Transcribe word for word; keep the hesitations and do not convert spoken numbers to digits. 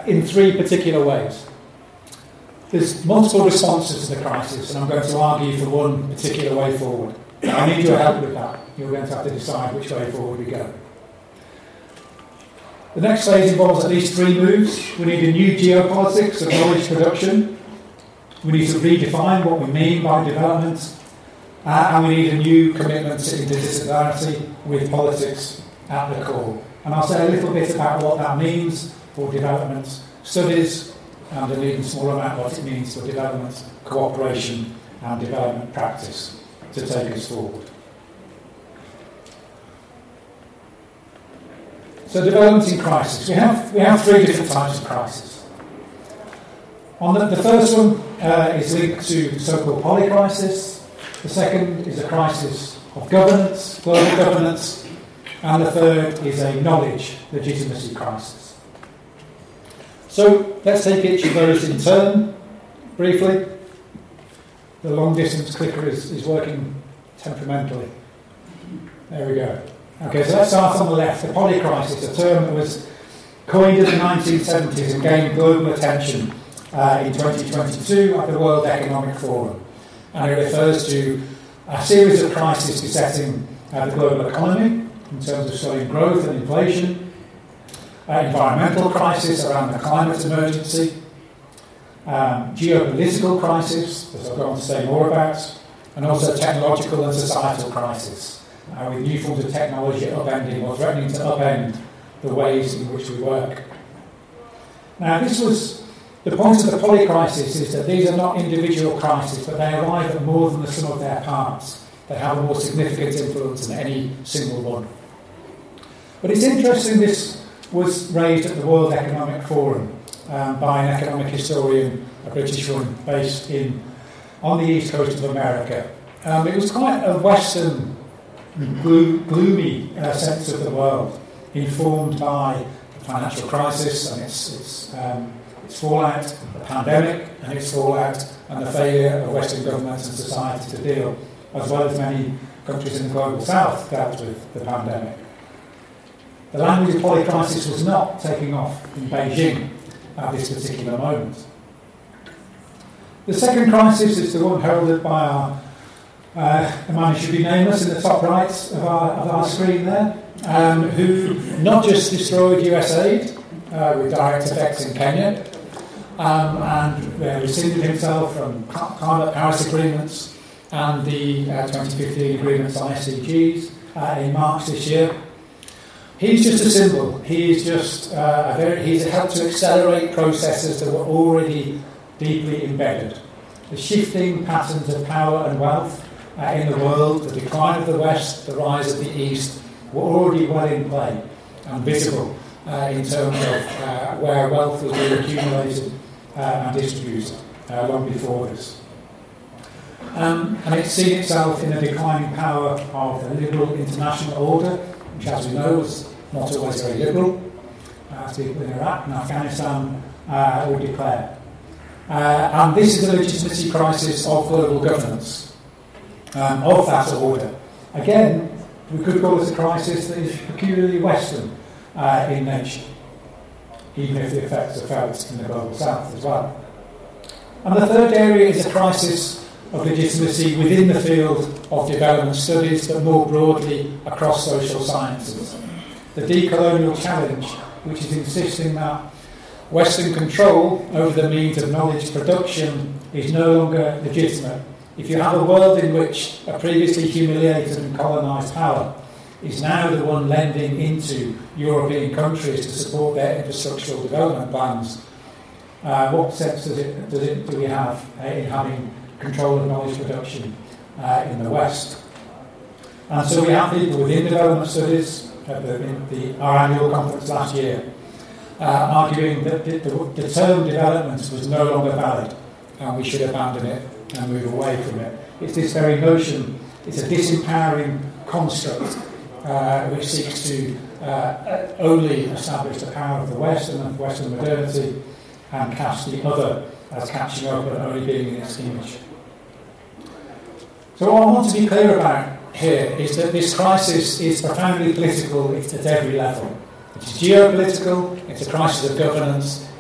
uh, in three particular ways. There's multiple responses to the crisis, and I'm going to argue for one particular way forward. I need your help with that. You're going to have to decide which way forward we go. The next phase involves at least three moves. We need a new geopolitics of knowledge production. We need to redefine what we mean by development. Uh, and we need a new commitment to interdisciplinarity with politics at the core. And I'll say a little bit about what that means for development studies, and an even smaller amount what it means for development cooperation and development practice to take us forward. So development in crisis. We have we have three different types of crisis. On the, the first one uh, is linked to the so-called polycrisis. The second is a crisis of governance, global governance, and the third is a knowledge legitimacy crisis. So let's take each of those in turn, briefly. The long distance clicker is, is working temperamentally. There we go. Okay, so let's start on the left. The polycrisis, a term that was coined in the nineteen seventies and gained global attention uh, in twenty twenty-two at the World Economic Forum. And it refers to a series of crises besetting uh, the global economy in terms of slowing growth and inflation, Uh, environmental crisis around the climate emergency, um, geopolitical crisis, as I'll go on to say more about, and also technological and societal crisis, uh, with new forms of technology upending or threatening to upend the ways in which we work. Now, this was the point of the polycrisis, is that these are not individual crises, but they arrive at more than the sum of their parts. They have a more significant influence than any single one. But it's interesting this was raised at the World Economic Forum um, by an economic historian, a British one, based in on the east coast of America. Um, it was quite a Western, glo- gloomy uh, sense of the world, informed by the financial crisis and its, its, um, its fallout, the pandemic and its fallout, and the failure of Western governments and society to deal, as well as many countries in the global south dealt with the pandemic. The language of polycrisis was not taking off in Beijing at this particular moment. The second crisis is the one heralded by our, uh, a man who should be nameless in the top right of our, of our screen there, um, who not just destroyed U S aid uh, with direct effects in Kenya, um, and uh, rescinded himself from climate Paris agreements and the uh, twenty fifteen agreements on S D Gs uh, in March this year. He's just a symbol. He's just uh, a very, he's helped to accelerate processes that were already deeply embedded. The shifting patterns of power and wealth uh, in the world, the decline of the West, the rise of the East, were already well in play and visible uh, in terms of uh, where wealth was being accumulated uh, and distributed uh, long before this. Um, and it's seen itself in the declining power of the liberal international order, which, as we know, was not always very liberal, uh, as people in Iraq and Afghanistan uh, would declare. Uh, and this is a legitimacy crisis of global governance, um, of that order. Again, we could call this a crisis that is peculiarly Western uh, in nature, even if the effects are felt in the global south as well. And the third area is a crisis of legitimacy within the field of development studies, but more broadly across social sciences. The decolonial challenge, which is insisting that Western control over the means of knowledge production is no longer legitimate. If you have a world in which a previously humiliated and colonised power is now the one lending into European countries to support their infrastructural development plans, uh, what sense does it, does it, do we have uh, in having control of knowledge production uh, in the West? And so we have people within development studies at the, in the, our annual conference last year uh, arguing that the, the, the term development was no longer valid and we should abandon it and move away from it. It's this very notion, it's a disempowering construct uh, which seeks to uh, only establish the power of the West and of Western modernity and cast the other as catching up and only being in its image. So what I want to be clear about here is that this crisis is profoundly political. It's at every level. It's geopolitical, it's a crisis of governance,